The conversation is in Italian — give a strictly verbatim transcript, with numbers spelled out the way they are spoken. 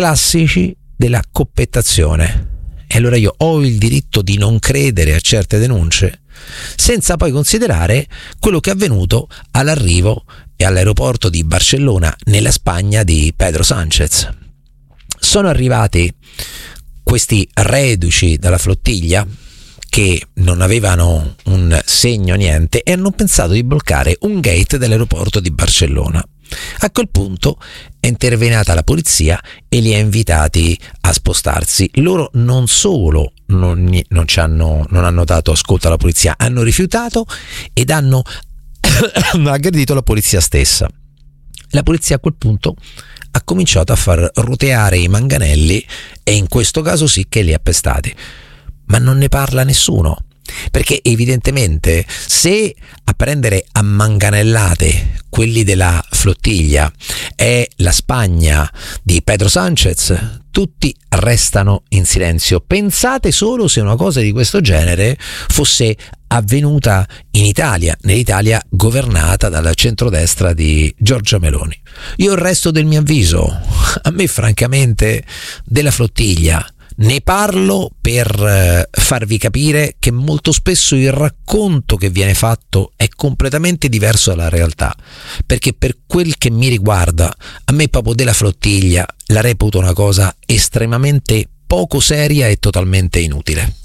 classici della coppettazione. E allora io ho il diritto di non credere a certe denunce, senza poi considerare quello che è avvenuto all'arrivo e all'aeroporto di Barcellona, nella Spagna di Pedro Sánchez. Sono arrivati questi reduci dalla flottiglia che non avevano un segno, niente, e hanno pensato di bloccare un gate dell'aeroporto di Barcellona. A quel punto è intervenuta la polizia e li ha invitati a spostarsi. Loro non solo non, non, ci hanno, non hanno dato ascolto alla polizia, hanno rifiutato ed hanno aggredito la polizia stessa. La polizia a quel punto ha cominciato a far roteare i manganelli e in questo caso sì che li ha pestati. Ma non ne parla nessuno, perché evidentemente se a prendere a manganellate quelli della flottiglia è la Spagna di Pedro Sánchez, tutti restano in silenzio. Pensate solo se una cosa di questo genere fosse avvenuta in Italia, nell'Italia governata dal centrodestra di Giorgia Meloni. Io resto del mio avviso, a me francamente della flottiglia ne parlo per farvi capire che molto spesso il racconto che viene fatto è completamente diverso dalla realtà, perché per quel che mi riguarda, a me proprio della flottiglia la reputo una cosa estremamente poco seria e totalmente inutile.